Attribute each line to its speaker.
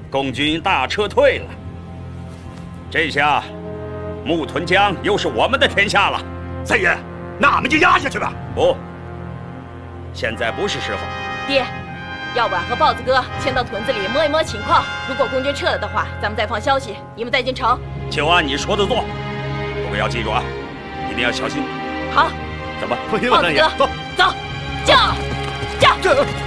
Speaker 1: 共军大撤退了。这下，木屯江又是我们的天下了。
Speaker 2: 三爷，那俺们就压下去吧。
Speaker 1: 不，现在不是时候。
Speaker 3: 爹，要不俺和豹子哥先到屯子里摸一摸情况。如果共军撤了的话，咱们再放消息，你们再进城。
Speaker 1: 就按你说的做，不过要记住啊，一定要小心。
Speaker 3: 好，
Speaker 1: 走吧。
Speaker 2: 放心
Speaker 3: 豹子哥，
Speaker 2: 走，
Speaker 3: 走，驾！